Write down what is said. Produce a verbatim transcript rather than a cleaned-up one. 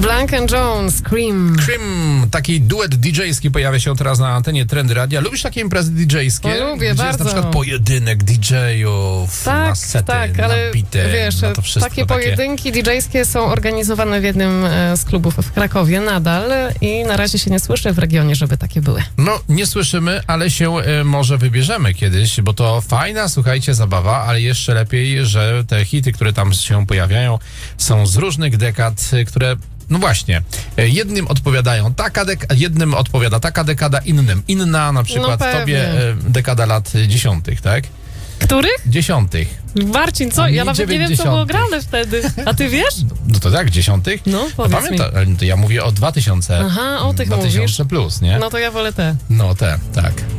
Blank and Jones, Cream. Cream, taki duet didżejski pojawia się teraz na antenie Trendy Radia. Lubisz takie imprezy didżejskie? No, lubię, gdzie bardzo. jest na przykład pojedynek didżejów, Tak, na sety, tak, ale nabite, wiesz, na to wszystko takie takie... pojedynki didżejskie są organizowane w jednym e, z klubów w Krakowie nadal i na razie się nie słyszę w regionie, żeby takie były. No, nie słyszymy, ale się y, może wybierzemy kiedyś, bo to fajna, słuchajcie, zabawa, ale jeszcze lepiej, że te hity, które tam się pojawiają, są z różnych dekad, y, które... No właśnie, y, jednym odpowiadają taka dekada, jednym odpowiada taka dekada, innym inna, na przykład No tobie y, dekada lat dziesiątych, tak? Których? Dziesiątych. Marcin, co? A Ja mi nawet nie wiem, co było grane wtedy. A ty wiesz? No to tak, dziesiątych? No, No powiedz pamiętam, ale to ja mówię o dwa tysiące. Aha, o tych dwa tysiące mówisz. plus, nie? No to ja wolę te. No te, tak.